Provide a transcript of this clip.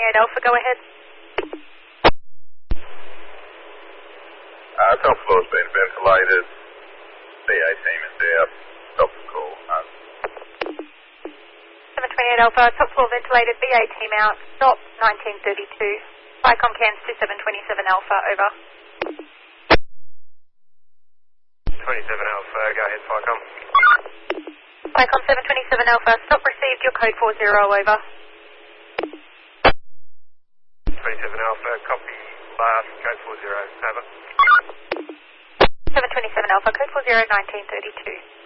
728 Alpha, go ahead. Top floor's been ventilated. BA team is there. Stop the call. 728 Alpha, top floor ventilated, BA team out, stop 1932. Flycom cans to 727 Alpha, over. 27 Alpha, go ahead, Flycom. Flycom 727 Alpha, stop received, your code 40, over. 27 Alpha, copy, last, code 40, over. 727 Alpha, code 40, 1932.